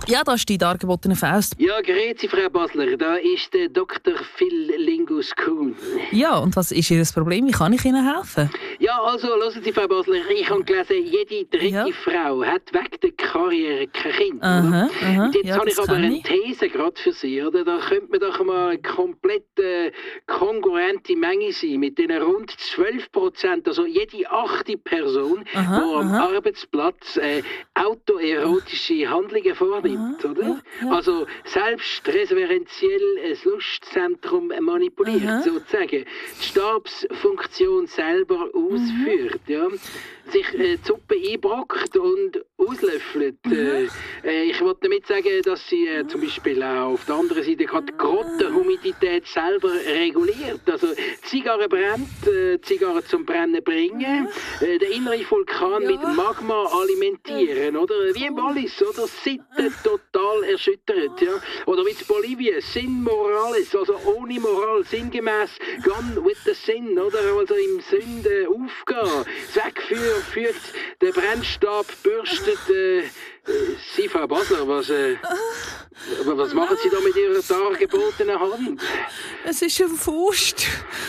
Ja, da ist die dargebotene Faust. Ja, grüezi, Frau Basler. Da ist der Dr. Phil Lingus Kuhn. Ja, und was ist Ihr Problem? Wie kann ich Ihnen helfen? Ja, also, hören Sie, Frau Basler, ich habe gelesen, jede dritte Frau hat wegen der Karriere kein Kind. Aha. Und jetzt Ja, habe ich das aber kann eine ich. These gerade für Sie. Oder? Da könnte man doch mal eine komplett kongruente Menge sein mit den rund 12%, also jede 8. Person, die am Arbeitsplatz autoerotische Handlungen vornimmt. Oder? Ja. Also selbstreferenziell ein Lustzentrum manipuliert, sozusagen. Die Stabsfunktion selber ausführt. Ja? Sich die Suppe einbrockt und auslöffelt. Ich wollte damit sagen, dass sie zum Beispiel auch auf der anderen Seite gerade die Grottenhumidität selber reguliert. Also Zigarre brennt, Zigarre zum Brennen bringen, der innere Vulkan mit Magma alimentieren, oder? Wie im Wallis, oder? Sitten total erschüttert, ja? Oder wie in Bolivien, Sin Morales, also ohne Moral, sinngemäß gone with the sin, oder? Also im Sünde aufgehen. Das Wegführen führt der Brennstab, bürstet Sie, Frau Basler, was machen Sie da mit Ihrer dargebotenen Hand? Es ist eine Faust.